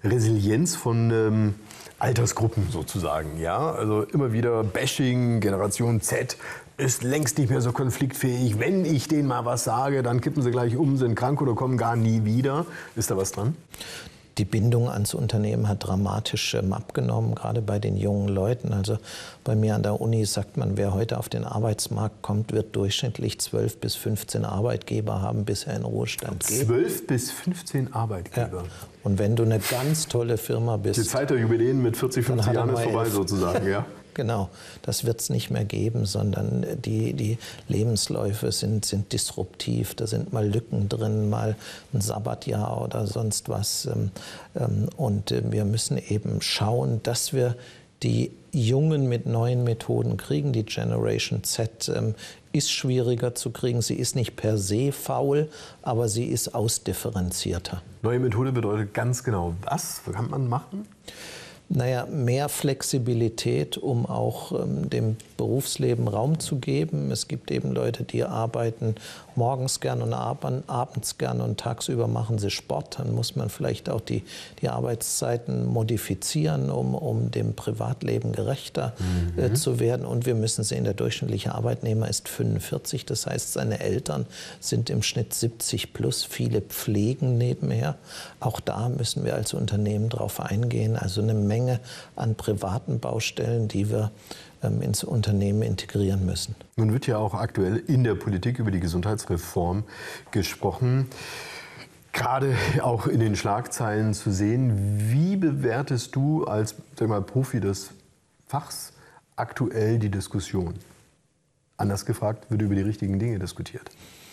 Resilienz von Altersgruppen sozusagen. Ja? Also immer wieder Bashing, Generation Z ist längst nicht mehr so konfliktfähig. Wenn ich denen mal was sage, dann kippen sie gleich um, sind krank oder kommen gar nie wieder. Ist da was dran? Die Bindung ans Unternehmen hat dramatisch abgenommen, gerade bei den jungen Leuten. Also bei mir an der Uni sagt man, wer heute auf den Arbeitsmarkt kommt, wird durchschnittlich 12 bis 15 Arbeitgeber haben, bis er in Ruhestand geht. 12 bis 15 Arbeitgeber? Ja. Und wenn du eine ganz tolle Firma bist... Die Zeit der Jubiläen mit 40, 50 Jahren ist vorbei sozusagen, ja? Genau, das wird es nicht mehr geben, sondern die Lebensläufe sind disruptiv. Da sind mal Lücken drin, mal ein Sabbatjahr oder sonst was. Und wir müssen eben schauen, dass wir die Jungen mit neuen Methoden kriegen. Die Generation Z ist schwieriger zu kriegen. Sie ist nicht per se faul, aber sie ist ausdifferenzierter. Neue Methode bedeutet ganz genau was? Was kann man machen? Naja, mehr Flexibilität, um auch dem Berufsleben Raum zu geben. Es gibt eben Leute, die arbeiten morgens gern und abends gern und tagsüber machen sie Sport. Dann muss man vielleicht auch die Arbeitszeiten modifizieren, um dem Privatleben gerechter zu werden. Und wir müssen sehen, der durchschnittliche Arbeitnehmer ist 45. Das heißt, seine Eltern sind im Schnitt 70 plus. Viele pflegen nebenher. Auch da müssen wir als Unternehmen drauf eingehen. Also eine Menge an privaten Baustellen, die wir ins Unternehmen integrieren müssen. Nun wird ja auch aktuell in der Politik über die Gesundheitsreform gesprochen. Gerade auch in den Schlagzeilen zu sehen. Wie bewertest du als Profi des Fachs aktuell die Diskussion? Anders gefragt, wird über die richtigen Dinge diskutiert?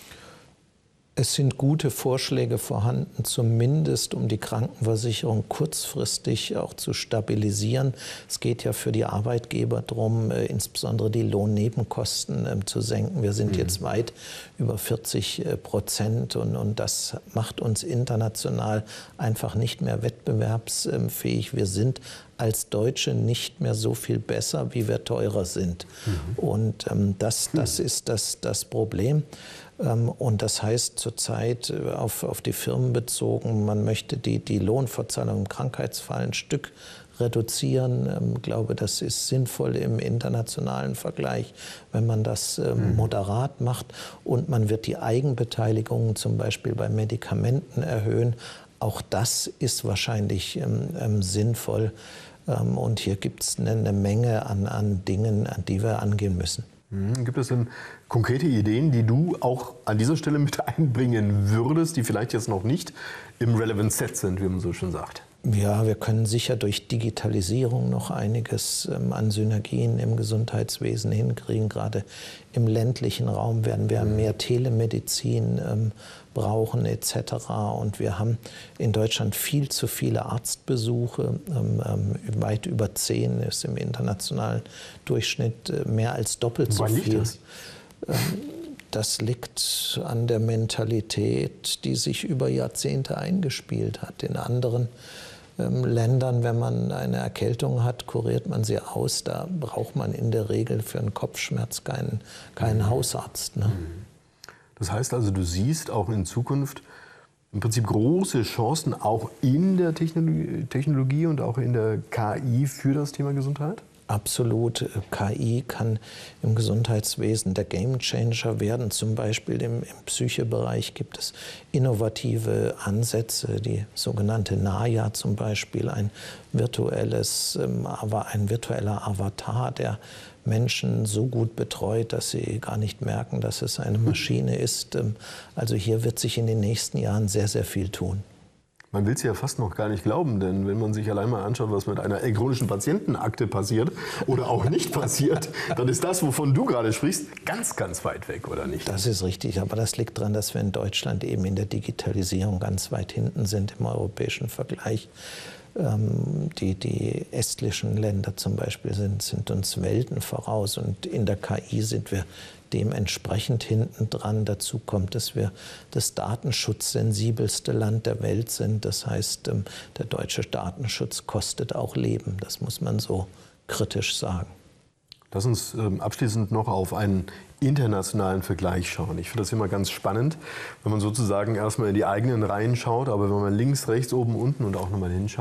Es sind gute Vorschläge vorhanden, zumindest um die Krankenversicherung kurzfristig auch zu stabilisieren. Es geht ja für die Arbeitgeber darum, insbesondere die Lohnnebenkosten zu senken. Wir sind jetzt weit über 40% und das macht uns international einfach nicht mehr wettbewerbsfähig. Wir sind als Deutsche nicht mehr so viel besser, wie wir teurer sind. Und das ist das Problem. Und das heißt zurzeit auf die Firmen bezogen, man möchte die Lohnfortzahlung im Krankheitsfall ein Stück reduzieren. Ich glaube, das ist sinnvoll im internationalen Vergleich, wenn man das moderat macht. Und man wird die Eigenbeteiligung zum Beispiel bei Medikamenten erhöhen. Auch das ist wahrscheinlich sinnvoll. Und hier gibt es eine Menge an Dingen, an die wir angehen müssen. Gibt es denn konkrete Ideen, die du auch an dieser Stelle mit einbringen würdest, die vielleicht jetzt noch nicht im Relevant Set sind, wie man so schön sagt? Ja, wir können sicher durch Digitalisierung noch einiges an Synergien im Gesundheitswesen hinkriegen. Gerade im ländlichen Raum werden wir mehr Telemedizin brauchen etc. Und wir haben in Deutschland viel zu viele Arztbesuche. Weit über 10 ist im internationalen Durchschnitt mehr als doppelt so viel. Woran liegt das? Das liegt an der Mentalität, die sich über Jahrzehnte eingespielt hat. In anderen Ländern, wenn man eine Erkältung hat, kuriert man sie aus. Da braucht man in der Regel für einen Kopfschmerz keinen Hausarzt. Ne? Das heißt also, du siehst auch in Zukunft im Prinzip große Chancen auch in der Technologie und auch in der KI für das Thema Gesundheit? Absolut. KI kann im Gesundheitswesen der Gamechanger werden. Zum Beispiel im Psychebereich gibt es innovative Ansätze, die sogenannte Naya zum Beispiel, ein virtueller Avatar, der Menschen so gut betreut, dass sie gar nicht merken, dass es eine Maschine ist. Also hier wird sich in den nächsten Jahren sehr, sehr viel tun. Man will es ja fast noch gar nicht glauben, denn wenn man sich allein mal anschaut, was mit einer elektronischen Patientenakte passiert oder auch nicht passiert, dann ist das, wovon du gerade sprichst, ganz, ganz weit weg, oder nicht? Das ist richtig, aber das liegt daran, dass wir in Deutschland eben in der Digitalisierung ganz weit hinten sind im europäischen Vergleich. Die östlichen Länder zum Beispiel sind uns Welten voraus und in der KI sind wir dementsprechend hinten dran. Dazu kommt, dass wir das datenschutzsensibelste Land der Welt sind. Das heißt, der deutsche Datenschutz kostet auch Leben. Das muss man so kritisch sagen. Lass uns abschließend noch auf einen internationalen Vergleich schauen. Ich finde das immer ganz spannend, wenn man sozusagen erstmal in die eigenen Reihen schaut, aber wenn man links, rechts, oben, unten und auch nochmal hinschaut.